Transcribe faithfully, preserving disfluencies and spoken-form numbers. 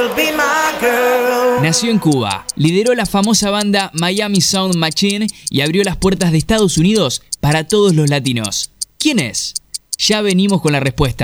Nació en Cuba, lideró la famosa banda Miami Sound Machine y abrió las puertas de Estados Unidos para todos los latinos. ¿Quién es? Ya venimos con la respuesta.